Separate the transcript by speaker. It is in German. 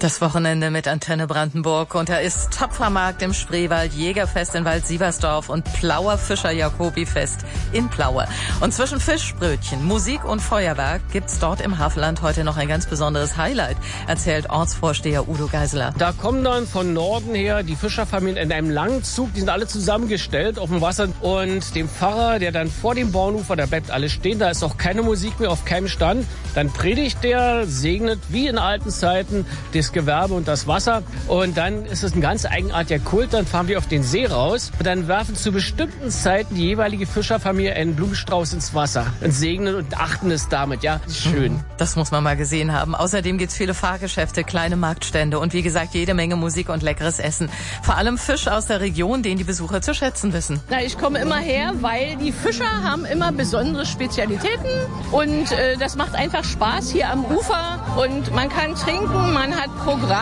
Speaker 1: Das Wochenende mit Antenne Brandenburg und da ist Töpfermarkt im Spreewald, Jägerfest in Wald-Sieversdorf und Plauer Fischer-Jakobifest in Plaue. Und zwischen Fischbrötchen, Musik und Feuerwerk gibt's dort im Hafenland heute noch ein ganz besonderes Highlight, erzählt Ortsvorsteher Udo Geiseler.
Speaker 2: Da kommen dann von Norden her die Fischerfamilien in einem langen Zug, die sind alle zusammengestellt auf dem Wasser und dem Pfarrer, der dann vor dem Bauernufer, da bleibt alles stehen, da ist auch keine Musik mehr auf keinem Stand. Dann predigt der, segnet wie in alten Zeiten das Gewerbe und das Wasser und dann ist es ein ganz eigenartiger Kult, dann fahren wir auf den See raus und dann werfen zu bestimmten Zeiten die jeweilige Fischerfamilie einen Blumenstrauß ins Wasser und segnen und achten es damit, ja, schön.
Speaker 1: Das muss man mal gesehen haben. Außerdem gibt's viele Fahrgeschäfte, kleine Marktstände und wie gesagt jede Menge Musik und leckeres Essen. Vor allem Fisch aus der Region, den die Besucher zu schätzen wissen.
Speaker 3: Na, ich komme immer her, weil die Fischer haben immer besondere Spezialitäten und das macht einfach Spaß hier am Ufer und man kann trinken, man hat Programm